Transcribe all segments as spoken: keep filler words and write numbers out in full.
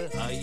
Ai,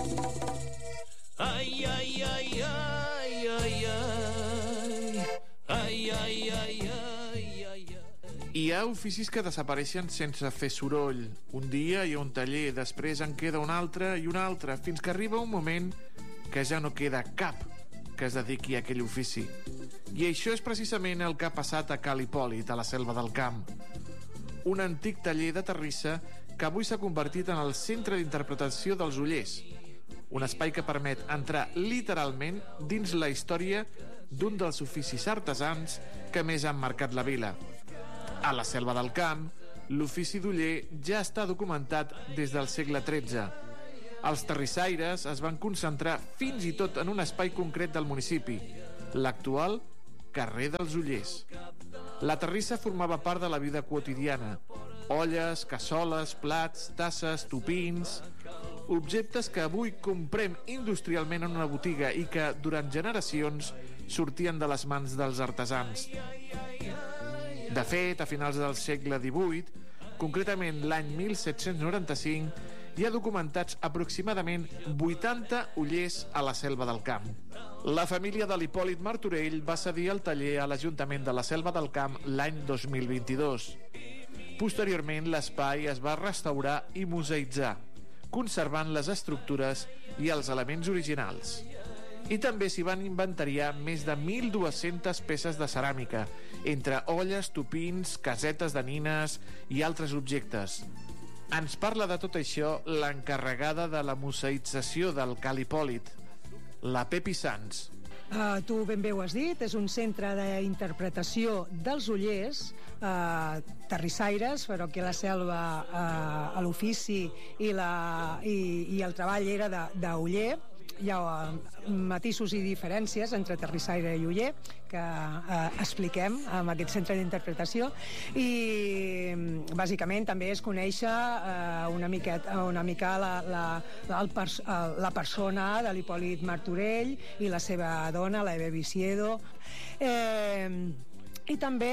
ai, ai, ai, ai, ai, ai, ai, ai, ai, ai, ai. Hi ha oficis que desapareixen sense fer soroll. Un dia hi ha un taller, després en queda un altre i un altre, fins que arriba un moment que ja no queda cap que es dediqui a aquell ofici. I això és precisament el que ha passat a Cal Hipòlit, a la Selva del Camp. Un antic taller de terrissa que avui s'ha convertit en el centre d'interpretació dels Ollers, un espai que permet entrar literalment dins la història d'un dels oficis artesans que més han marcat la vila. A la Selva del Camp, l'ofici d'oller ja està documentat des del segle tretze. Els terrissaires es van concentrar fins i tot en un espai concret del municipi, l'actual carrer dels Ollers. La terrissa formava part de la vida quotidiana. Olles, cassoles, plats, tasses, tupins... objectes que avui comprem industrialment en una botiga i que, durant generacions, sortien de les mans dels artesans. De fet, a finals del segle divuit, concretament l'any mil set-cents noranta-cinc, hi ha documentats aproximadament vuitanta ollers a la Selva del Camp. La família de l'Hipòlit Martorell va cedir el taller a l'Ajuntament de la Selva del Camp l'any dos mil vint-i-dos. Posteriorment, l'espai es va restaurar i museïtzar, conservant les estructures i els elements originals. I també s'hi van inventariar més de mil dues-centes peces de ceràmica, entre olles, tupins, casetes de nines i altres objectes. Ens parla de tot això l'encarregada de la museïtzació del Cal Hipòlit, la Pepi Sans. Uh, tu ben bé ho has dit, és un centre d'interpretació dels ollers, uh, terrissaires, però que la selva, uh, l'ofici i, la, i, i el treball era d'oller. Hi ha uh, matisos i diferències entre terrissaire i oller que uh, expliquem en aquest centre d'interpretació, i bàsicament també es conèixer uh, una, miqueta, una mica la, la, la, el pers la persona de l'Hipòlit Martorell i la seva dona, la Eva Viciedo. Eh, i també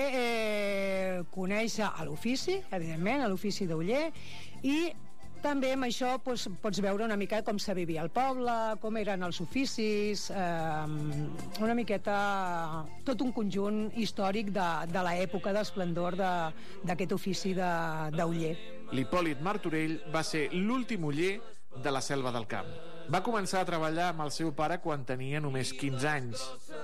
eh, conèixer l'ofici, evidentment, l'ofici d'oller, i també amb això doncs, pots veure una mica com se vivia al poble, com eren els oficis, eh, una miqueta tot un conjunt històric de, de l'època d'esplendor d'aquest ofici d'oller. L'Hipòlit Martorell va ser l'últim oller de la Selva del Camp. Va començar a treballar amb el seu pare quan tenia només quinze anys.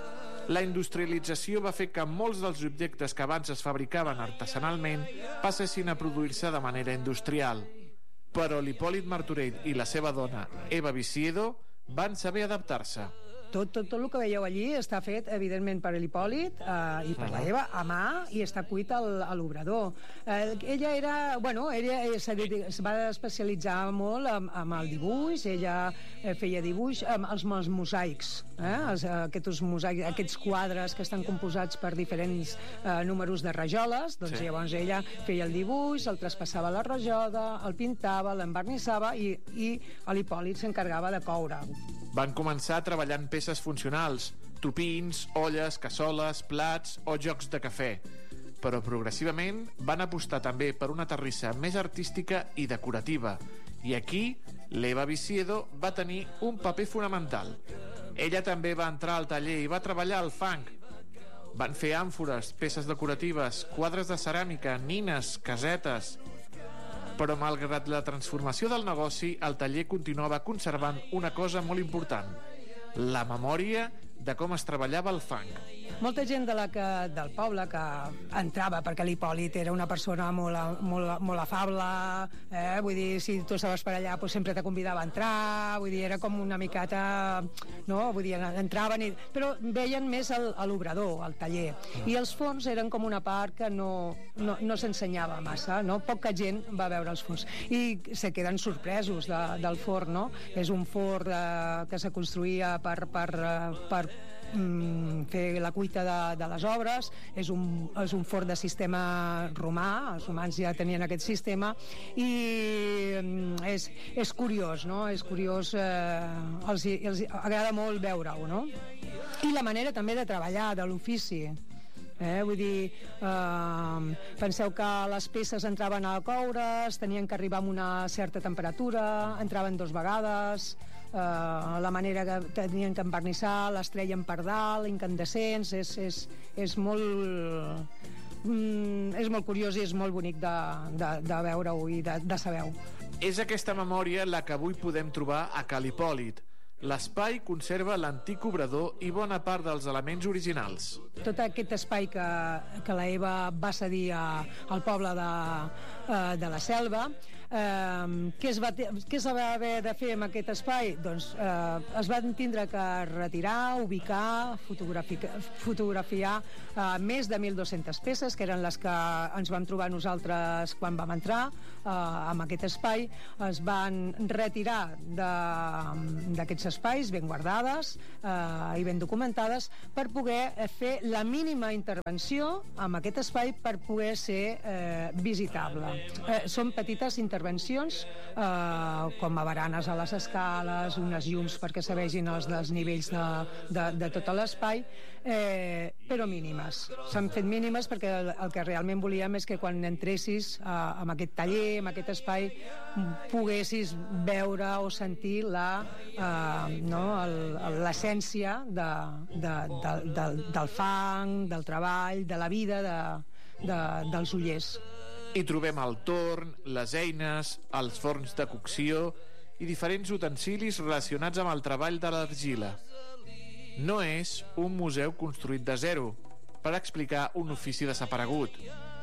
La industrialització va fer que molts dels objectes que abans es fabricaven artesanalment passessin a produir-se de manera industrial. Però l'Hipòlit Martorell i la seva dona, Eva Viciedo, van saber adaptar-se. Tot, tot, tot el que veieu allí està fet, evidentment, per l'Hipòlit eh, i per la Eva, a mà, i està cuit al, a l'obrador. Eh, ella era, bueno, ella es va especialitzar molt amb, amb el dibuix, ella eh, feia dibuix amb els, els mosaics, eh? els, aquests, mosaics, aquests quadres que estan composats per diferents eh, números de rajoles, doncs sí. Llavors ella feia el dibuix, el traspassava a la rajola, el pintava, l'envernissava, i, i l'Hipòlit s'encarregava de coure-ho. Van començar treballant peces funcionals, tupins, olles, cassoles, plats o jocs de cafè. Però progressivament van apostar també per una terrissa més artística i decorativa. I aquí l'Eva Viciedo va tenir un paper fonamental. Ella també va entrar al taller i va treballar al fang. Van fer àmfores, peces decoratives, quadres de ceràmica, nines, casetes... Però malgrat la transformació del negoci, el taller continuava conservant una cosa molt important: la memòria de com es treballava el fang. Molta gent de la que, del poble que entrava, perquè l'Hipòlit era una persona molt, molt, molt afable, eh? Vull dir, si tu estaves per allà doncs sempre te convidava a entrar, vull dir, era com una miqueta, no? Vull dir, entraven, i... però veien més el, l'obrador, el taller, i els forns eren com una part que no, no, no s'ensenyava massa, no? Poca gent va veure els forns, i se queden sorpresos de, del forn, no? És un forn eh, que se construïa per, per, per mm, fer la cuita de, de les obres, és un, és un forn de sistema romà, els romans ja tenien aquest sistema, i mm, és, és curiós, no? És curiós, eh, els, els agrada molt veure-ho, no? I la manera també de treballar, de l'ofici. Eh? Vull dir, eh, penseu que les peces entraven a coure's, tenien que arribar a una certa temperatura, entraven dos vegades, eh, la manera que tenien que envernissar, les treien per dalt, incandescents, és, és, és molt... Mm, és molt curiós i és molt bonic de, de, de veure-ho i de, de saber-ho. És aquesta memòria la que avui podem trobar a Cal Hipòlit. L'espai conserva l'antic obrador i bona part dels elements originals. Tot aquest espai que, que la Eva va cedir a, al poble de, eh, de la Selva, eh, què, es va, què es va haver de fer amb aquest espai? Doncs eh, es van tindre que retirar, ubicar, fotografiar, fotografiar eh, més de mil dues-centes peces, que eren les que ens vam trobar nosaltres quan vam entrar eh, en aquest espai. Es van retirar d'aquests espais ben guardades eh, i ben documentades per poder fer la mínima intervenció en aquest espai per poder ser eh, visitable. Eh, són petites intervencions eh, com a baranes a les escales, unes llums perquè se vegin els desnivells de, de, de tot l'espai, eh, però mínimes. S'han fet mínimes perquè el, el que realment volíem és que quan entressis eh, en aquest taller, en aquest espai, poguessis veure o sentir la eh, no, l'essència de, de, de, de, del fang, del treball, de la vida de, de, dels ollers. Hi trobem el torn, les eines, els forns de cocció i diferents utensilis relacionats amb el treball de l'argila. No és un museu construït de zero per explicar un ofici desaparegut.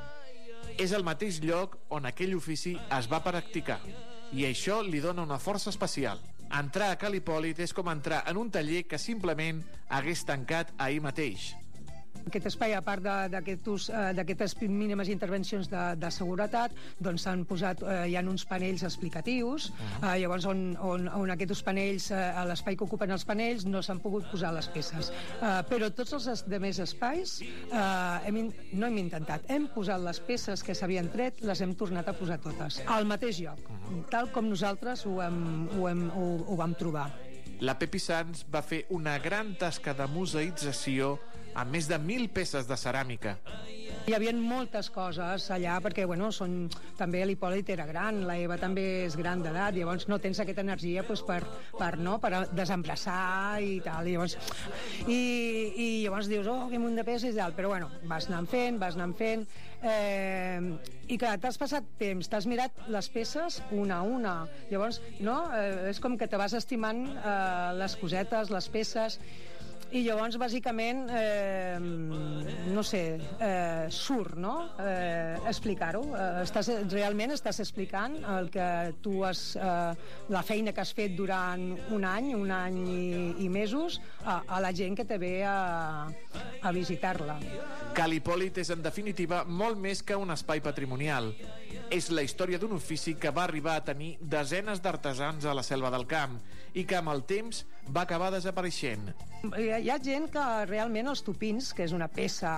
És el mateix lloc on aquell ofici es va practicar i això li dona una força especial. Entrar a Cal Hipòlit és com entrar en un taller que simplement hagués tancat ahir mateix. Aquest espai, a part d'aquestes mínimes intervencions de, de seguretat, doncs s'han posat, eh, hi ha uns panells explicatius, eh, llavors on, on, on aquests panells, eh, a l'espai que ocupen els panells, no s'han pogut posar les peces. Eh, però tots els demés espais eh, hem, no hem intentat, hem posat les peces que s'havien tret, les hem tornat a posar totes, al mateix lloc, tal com nosaltres ho, hem, ho, hem, ho, ho vam trobar. La Pepi Sans va fer una gran tasca de museïtzació amb més de mil peces de ceràmica. Hi havia moltes coses allà perquè, bueno, són, també l'Hipòlit era gran, la Eva també és gran d'edat, llavors no tens aquesta energia doncs, per, per, no, per desemplaçar i tal, i llavors, i, i llavors dius, oh, que munt de peces i tal, però bueno, vas anant fent, vas anant fent, eh, i que t'has passat temps, t'has mirat les peces una a una, llavors, no, eh, és com que te vas estimant eh, les cosetes, les peces, i llavors, bàsicament, eh, no sé, eh, surt, no?, eh, explicar-ho. Eh, estàs, realment estàs explicant el que tu has, eh, la feina que has fet durant un any, un any i, i mesos, a, a la gent que te ve a, a visitar-la. Cal Hipòlit és, en definitiva, molt més que un espai patrimonial. És la història d'un ofici que va arribar a tenir desenes d'artesans a la Selva del Camp i que amb el temps va acabar desapareixent. Hi ha gent que realment els tupins, que és una peça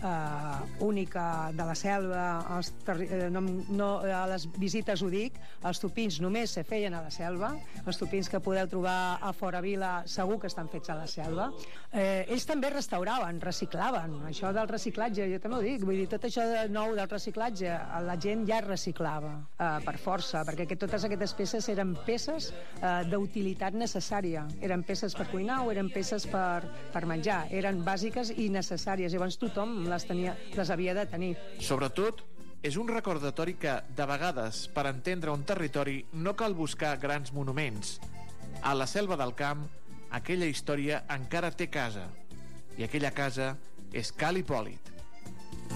eh, única de la selva, els eh, no, no, a les visites ho dic, els tupins només se feien a la selva, els tupins que podeu trobar a fora vila segur que estan fets a la selva. Eh, ells també restauraven, reciclaven, això del reciclatge, jo també ho dic, vull dir, tot això de nou del reciclatge, la gent ja reciclava eh, per força, perquè que totes aquestes peces eren peces eh, d'utilitat necessària, eren peces per cuinar o eren peces per, per menjar, eren bàsiques i necessàries, llavors tothom les, tenia, les havia de tenir. Sobretot, és un recordatori que, de vegades, per entendre un territori no cal buscar grans monuments. A la Selva del Camp, aquella història encara té casa, i aquella casa és Cal Hipòlit.